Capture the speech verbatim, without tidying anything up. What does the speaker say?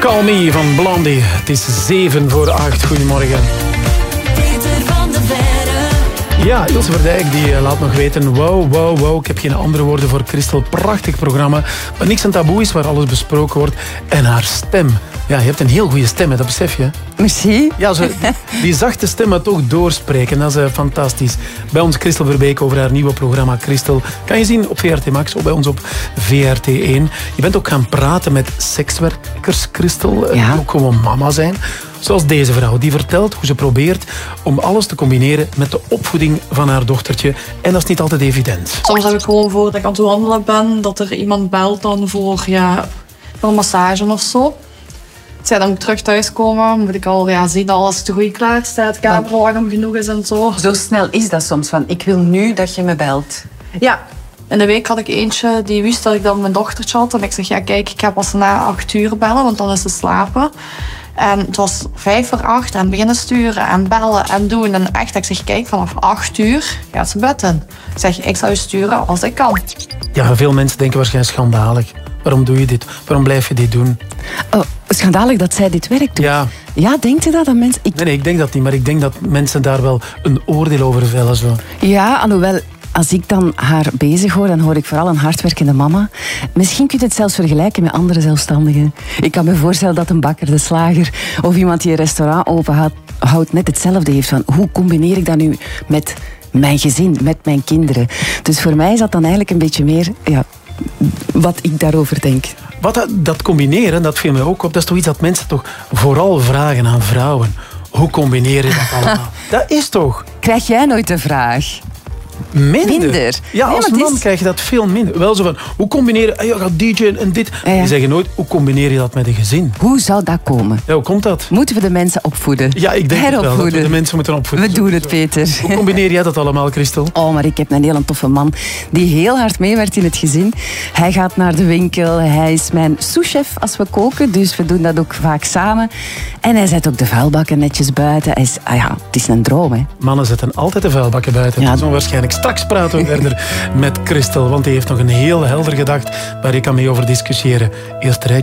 Call Me van Blondie. Het is zeven voor acht. Goedemorgen. Peter van de Verre. Ja, Ilse Verdijk die laat nog weten. Wow, wow, wow. Ik heb geen andere woorden voor Christel. Prachtig programma. Maar niks een taboe is waar alles besproken wordt. En haar stem. Ja, je hebt een heel goede stem, dat besef je. Merci. Ja, zo, die zachte stem maar toch doorspreken. Dat is uh, fantastisch. Bij ons Christel Verbeek over haar nieuwe programma Christel. Kan je zien op V R T Max of bij ons op V R T één. Je bent ook gaan praten met sekswerkers, Christel. Ja. Die ook gewoon mama zijn. Zoals deze vrouw. Die vertelt hoe ze probeert om alles te combineren met de opvoeding van haar dochtertje. En dat is niet altijd evident. Soms heb ik gewoon voor dat ik aan het wandelen ben, dat er iemand belt dan voor, ja, voor een massage of zo. Zij dan moet terug thuiskomen, moet ik al ja, zien dat alles te goed klaar staat, kamer warm genoeg is en zo. Zo snel is dat soms, van ik wil nu dat je me belt. Ja, in de week had ik eentje die wist dat ik dan mijn dochtertje had. En ik zeg, ja kijk, ik ga pas na acht uur bellen, want dan is ze slapen. En het was vijf voor acht en beginnen sturen en bellen en doen. En echt, ik zeg, kijk, vanaf acht uur gaat ze bed in. Ik zeg, ik zal je sturen als ik kan. Ja, veel mensen denken waarschijnlijk schandalig. Waarom doe je dit? Waarom blijf je dit doen? Oh, schandalig dat zij dit werk doet. Ja. Ja, denkt u dat? dat mensen... ik... Nee, nee, ik denk dat niet. Maar ik denk dat mensen daar wel een oordeel over vellen. Zo. Ja, alhoewel, als ik dan haar bezig hoor, dan hoor ik vooral een hardwerkende mama. Misschien kun je het zelfs vergelijken met andere zelfstandigen. Ik kan me voorstellen dat een bakker, de slager of iemand die een restaurant openhoudt, houdt net hetzelfde heeft. Van, hoe combineer ik dat nu met mijn gezin, met mijn kinderen? Dus voor mij is dat dan eigenlijk een beetje meer ja, wat ik daarover denk. Wat dat, dat combineren, dat viel mij ook op. Dat is toch iets dat mensen toch vooral vragen aan vrouwen. Hoe combineer je dat allemaal? Dat is toch... Krijg jij nooit de vraag? Minder. Minder. Ja, Nee, als maar het man is- krijg je dat veel minder. Wel zo van, hoe combineer je... Ah, je gaat D J'en en dit. Ja, ja. Die zeggen nooit, hoe combineer je dat met een gezin? Hoe zou dat komen? Ja, hoe komt dat? Moeten we de mensen opvoeden? Ja, ik denk het wel. Dat we Heropvoeden. de mensen moeten opvoeden. We doen het, Peter. Hoe combineer jij dat allemaal, Christel? Oh, maar ik heb een heel toffe man die heel hard meewerkt in het gezin. Hij gaat naar de winkel, hij is mijn souschef als we koken, dus we doen dat ook vaak samen. En hij zet ook de vuilbakken netjes buiten. Hij is, ah ja, het is een droom, hè. Mannen zetten altijd de vuilbakken buiten. Ja. Ja. Zo waarschijnlijk. Straks praten we verder met Christel, want die heeft nog een heel helder gedacht waar je kan mee over discussiëren. Eerst Reg.